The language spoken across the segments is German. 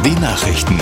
BMW Nachrichten.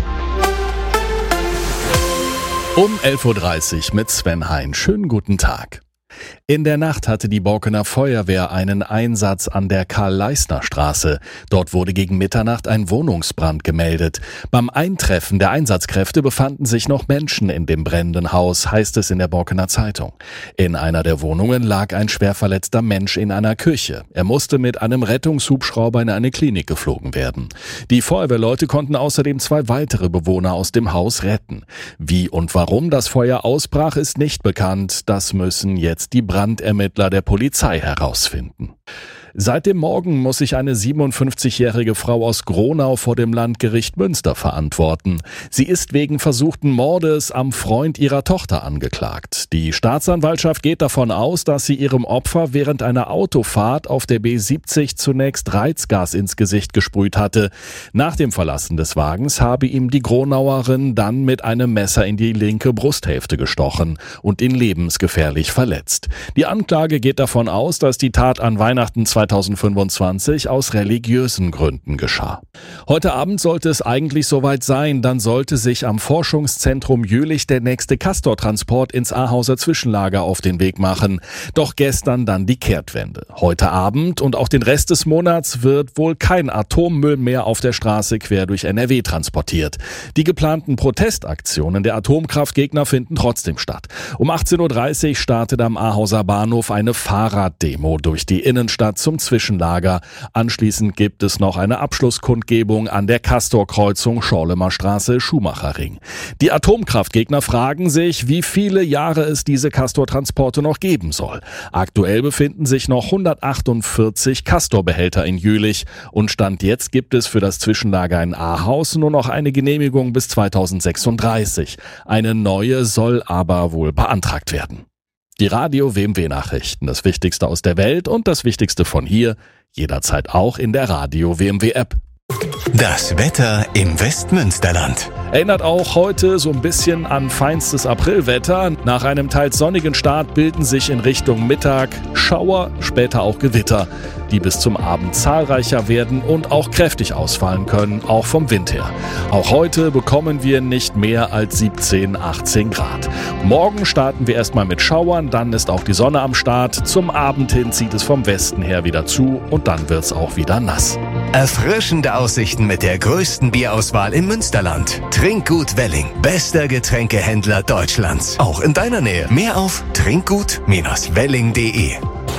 Um 11.30 Uhr mit Sven Hein. Schönen guten Tag. In der Nacht hatte die Borkener Feuerwehr einen Einsatz an der Karl-Leistner-Straße. Dort wurde gegen Mitternacht ein Wohnungsbrand gemeldet. Beim Eintreffen der Einsatzkräfte befanden sich noch Menschen in dem brennenden Haus, heißt es in der Borkener Zeitung. In einer der Wohnungen lag ein schwer verletzter Mensch in einer Küche. Er musste mit einem Rettungshubschrauber in eine Klinik geflogen werden. Die Feuerwehrleute konnten außerdem 2 weitere Bewohner aus dem Haus retten. Wie und warum das Feuer ausbrach, ist nicht bekannt. Das müssen jetzt die Brandermittler der Polizei herausfinden. Seit dem Morgen muss sich eine 57-jährige Frau aus Gronau vor dem Landgericht Münster verantworten. Sie ist wegen versuchten Mordes am Freund ihrer Tochter angeklagt. Die Staatsanwaltschaft geht davon aus, dass sie ihrem Opfer während einer Autofahrt auf der B70 zunächst Reizgas ins Gesicht gesprüht hatte. Nach dem Verlassen des Wagens habe ihm die Gronauerin dann mit einem Messer in die linke Brusthälfte gestochen und ihn lebensgefährlich verletzt. Die Anklage geht davon aus, dass die Tat an Weihnachten 2025 aus religiösen Gründen geschah. Heute Abend sollte es eigentlich soweit sein, dann sollte sich am Forschungszentrum Jülich der nächste Castor-Transport ins Ahauser Zwischenlager auf den Weg machen. Doch gestern dann die Kehrtwende. Heute Abend und auch den Rest des Monats wird wohl kein Atommüll mehr auf der Straße quer durch NRW transportiert. Die geplanten Protestaktionen der Atomkraftgegner finden trotzdem statt. Um 18.30 Uhr startet am Ahauser Bahnhof eine Fahrraddemo durch die Innenstadt zum Zwischenlager. Anschließend gibt es noch eine Abschlusskundgebung an der Castor-Kreuzung Schorlemer Straße, Schumacherring. Die Atomkraftgegner fragen sich, wie viele Jahre es diese Castor-Transporte noch geben soll. Aktuell befinden sich noch 148 Castor-Behälter in Jülich und Stand jetzt gibt es für das Zwischenlager in Ahaus nur noch eine Genehmigung bis 2036. Eine neue soll aber wohl beantragt werden. Die Radio WMW Nachrichten, das Wichtigste aus der Welt und das Wichtigste von hier, jederzeit auch in der Radio WMW App. Das Wetter im Westmünsterland. Erinnert auch heute so ein bisschen an feinstes Aprilwetter. Nach einem teils sonnigen Start bilden sich in Richtung Mittag Schauer, später auch Gewitter, die bis zum Abend zahlreicher werden und auch kräftig ausfallen können, auch vom Wind her. Auch heute bekommen wir nicht mehr als 17, 18 Grad. Morgen starten wir erstmal mit Schauern, dann ist auch die Sonne am Start. Zum Abend hin zieht es vom Westen her wieder zu und dann wird's auch wieder nass. Erfrischende Aussichten mit der größten Bierauswahl im Münsterland. Trinkgut Welling, bester Getränkehändler Deutschlands. Auch in deiner Nähe. Mehr auf trinkgut-welling.de.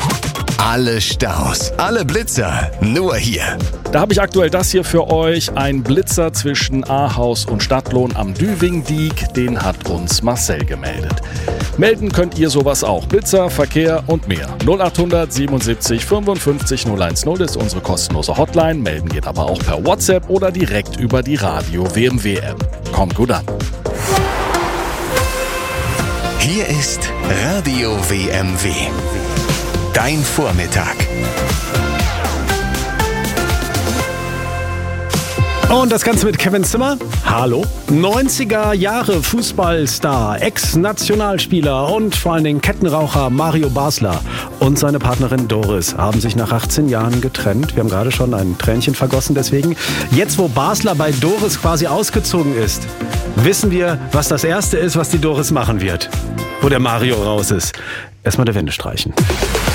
Alle Staus, alle Blitzer, nur hier. Da habe ich aktuell das hier für euch. Ein Blitzer zwischen Ahaus und Stadtlohn am Düvingdiek. Den hat uns Marcel gemeldet. Melden könnt ihr sowas auch. Blitzer, Verkehr und mehr. 0800 77 55 010 ist unsere kostenlose Hotline. Melden geht aber auch per WhatsApp oder direkt über die Radio WMW App. Kommt gut an. Hier ist Radio WMW. Dein Vormittag. Und das Ganze mit Kevin Zimmer. Hallo. 90er Jahre Fußballstar, Ex-Nationalspieler und vor allen Dingen Kettenraucher Mario Basler und seine Partnerin Doris haben sich nach 18 Jahren getrennt. Wir haben gerade schon ein Tränchen vergossen deswegen. Jetzt, wo Basler bei Doris quasi ausgezogen ist, wissen wir, was das Erste ist, was die Doris machen wird, wo der Mario raus ist. Erstmal der Wände streichen.